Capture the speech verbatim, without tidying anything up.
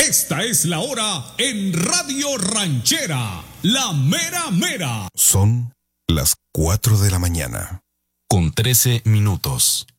Esta es la hora en Radio Ranchera, la mera mera. Son las cuatro de la mañana. Con trece minutos.